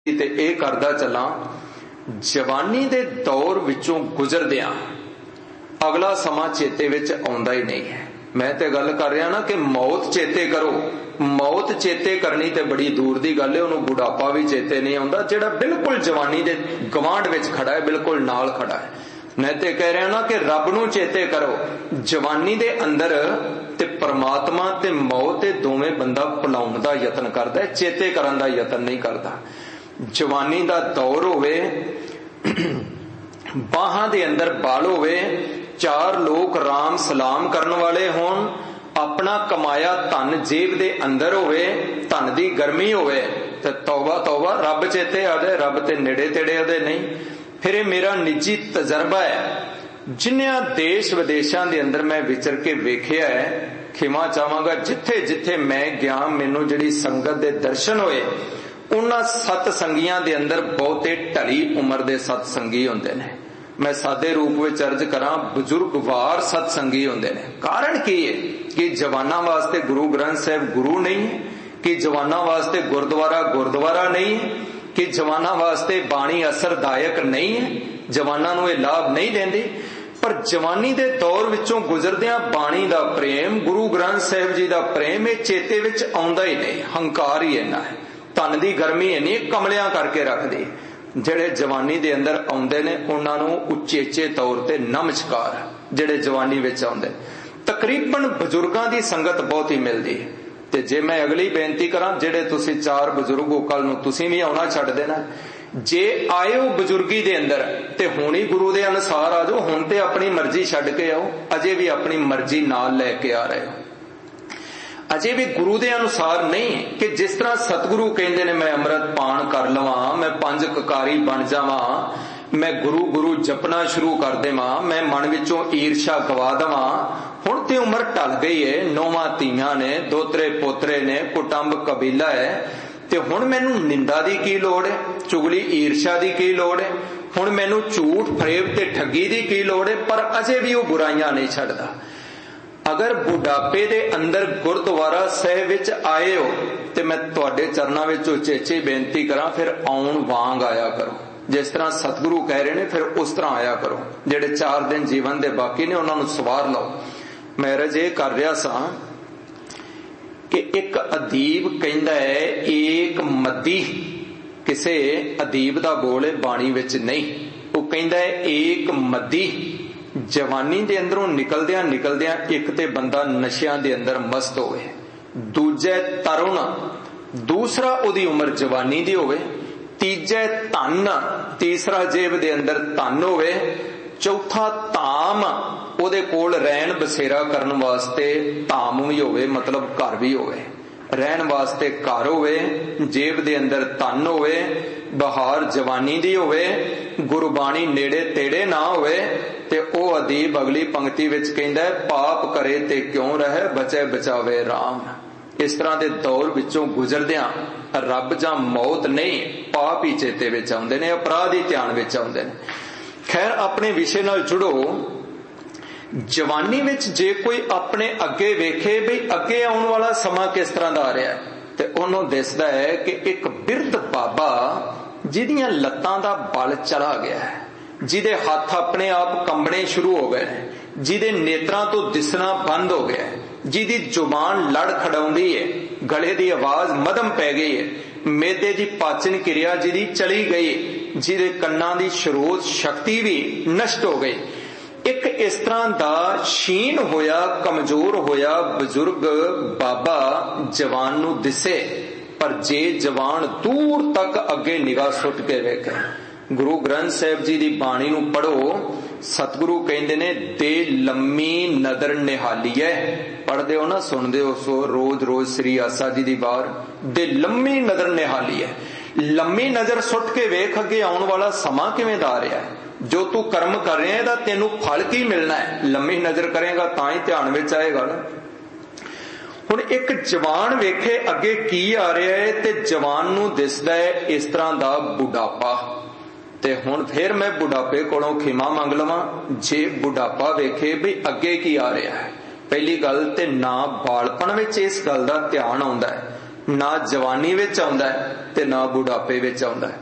ते ਇਹ करदा चलां, जवानी दे दौर विचों गुजरदियां अगला समा चेते विच आउंदा ही नहीं है। मैं ते गल कर रहा ना कि मौत चेते करो, मौत चेते करनी ते बड़ी दूर दी गल है, उन्होंने बुढ़ापा भी चेते नहीं आउंदा जिहड़ा बिल्कुल जवानी दे गवांढ विच खड़ा है, बिल्कुल नाल खड़ा है। मैं ते कह रहा ना कि रब नूं चेते करो, जवानी दे अंदर ते परमात्मा ते मौत ते दोवें बंदा भुलाउण दा यतन करदा है, चेते करन दा यतन नहीं करदा। जवानी दा दौर होवे, बाहां दे अंदर बाल होवे, चार लोग राम सलाम करन वाले होण, अपना कमाया धन जेब दे अंदर होवे, धन दी गर्मी होवे, ते तौबा तौबा रब चेते आदे, रब ते नेड़े तेड़े आदे नहीं। फिर ये मेरा निजी तजर्बा है, जिन्नियां देश विदेशां दे अंदर मैं विचर के वेखिया है, खिमा चाहांगा जिथे जिथे मैं गया मैनू जिहड़ी संगत दे दर्शन होए, उन्हां सतसंगियां दे अंदर बहुते ढली उम्र दे सतसंगी हुंदे ने। मैं सादे रूप विच अर्ज करां, बजुर्गवार सतसंगी हुंदे ने। कारण की है कि जवानां वास्ते गुरु ग्रंथ साहिब गुरु नहीं है, कि जवानां वास्ते गुरुद्वारा गुरुद्वारा नहीं है, कि जवानां वास्ते बाणी असरदायक नहीं है, जवानां नूं इह लाभ नहीं देंदी। पर जवानी दे दौर विचों गुजरदियां बाणी दा प्रेम, गुरु ग्रंथ साहिब जी दा प्रेम ये चेते विच आउंदा ही नहीं। हंकार ही इन्ना है, धन दी गर्मी इन्नी कमलियां करके रखदी। जिहड़े जवानी दे अंदर आउंदे ने उन्हां नूं उचेचे तौर ते नमस्कार, जिहड़े जवानी विच आउंदे। तकरीबन बजुर्गां दी संगत बहुत ही मिलदी है। ते जे मैं अगली बेनती करां, जिहड़े तुसीं चार बजुर्ग हो, कल नूं तुसीं भी आउणा छड्ड देना। जे आयो बजुर्गी दे अंदर ते हुण ही गुरु दे अनुसार आ जाओ, हुण ते अपनी मर्जी छड्ड के आओ, अजे भी अपनी मर्जी नाल लैके आ रहे हो, अजे भी गुरु दे अनुसार नहीं। कि जिस तरह सतगुरु कहंदे ने मैं अमृत पान कर लवां, मैं पंज ककारी बन जावां, मैं गुरु गुरु जपना शुरू कर देवां, मैं मन विचों ईर्षा गवा देवां। हुण ते उम्र टल गई है, नौवां धीआं ने, दोतरे पोतरे ने, कुटुंब कबीला है, ते हुण मैनू निंदा दी की लोड़ है, चुगली ईर्षा दी की लोड़ है, हुण मैनू झूठ फरेब ते ठगी दी की लोड़ है। पर अजे भी वो बुराइयां नहीं छड्डदा। अगर बुढ़ापे दे अंदर गुरुद्वारा साहिब विच आए हो ते मैं तुहाडे चरनां विच उचेचे बेनती करां, फिर आउण वांग आया करो। जिस तरह सतगुरु कह रहे ने फिर उस तरह आया करो। जिहड़े 4 दिन जीवन दे बाकी ने उन्हां नूं सवार लो। मैं अर्ज ये कर रहा सां कि एक अदीब कहंदा है, एक मद्दी, किसे अदीब दा बोल है बाणी विच नहीं, वो कहंदा है एक मद्दी जवानी दे अंदरों निकलदियां निकलदियां एक ते बंदा नशियां दे अंदर मस्त होवे, दूजे तरुण, दूसरा उदी उम्र जवानी दी होवे, तीजे धन, तीसरा जेब दे अंदर धन होवे, चौथा धाम, ओदे कोल रहन बसेरा करन वास्ते धाम भी होवे, मतलब घर भी होवे, रहन वास्ते घर होवे, जेब दे अंदर धन होवे, बहार जवानी दी होवे, गुरबाणी नेड़े तेड़े ना होवे। ते ओ अदीब अगली पंक्ति विच कहंदा है, पाप करे ते क्यों रहे, बचे बचावे राम। इस तरह दे दौर विचों गुजरदियां रब जां मौत नहीं, पाप ही चेते विच आउंदे ने, अपराध ही ध्यान विच आउंदे ने। खैर अपने विषय नाल जुड़ो। जवानी विच जे कोई अपने अगे वेखे भी अगे आउण वाला समा किस तरह दा आ रहा है, ते उहनूं दिसदा है कि एक बिरध बाबा जिहदियां लत्तां दा बल चला गया है, जिहदे हथ अपने आप कंबने शुरू हो गए, जिहदे नेत्रां तो दिसना बंद हो गया, जिहदी जुबान लड़ खड़ाउंदी है, गले दी आवाज मधम पै गई है, मेदे दी पाचन क्रिया जिहदी चली गई, जिहदे कन्नां दी स्रोत शक्ति भी नष्ट हो गई। एक इस तरह दा क्षीण होया, कमजोर होया बजुर्ग बाबा जवान नू दिसे। पर जे जवान दूर तक अगे निगाह सुट के वेखे, गुरु ग्रंथ साहिब जी दी बाणी नू पढ़ो, सतगुरु कहंदे ने दे लम्मी नदर निहालीए, पढ़दे हो ना, सुनदे हो सो रोज रोज श्री आसा जी दी बार, दे लम्मी नदर निहालीए, लम्मी नजर सुट के वेख अगे आउण वाला समा किवें दा आ रहा है, जो तू कर्म कर रहे हैं तेनू फल की मिलना है, लम्मी नजर करेगा तां ही ध्यान विच आएगा ना। हुण एक जवान वेखे अगे की आ रहा है, ते जवान नू दिसदा है इस तरह दा बुढ़ापा। ते हुण फिर मैं बुढ़ापे कोलों खिमा मंग लवां, जे बुढ़ापा वेखे भी अगे की आ रहा है, पहली गल ते ना बालपण विच इस गल दा ध्यान आउंदा है, ਨਾ ਜਵਾਨੀ ਵਿੱਚ ਆਉਂਦਾ ਤੇ ਨਾ ਬੁਢਾਪੇ ਵਿੱਚ ਆਉਂਦਾ।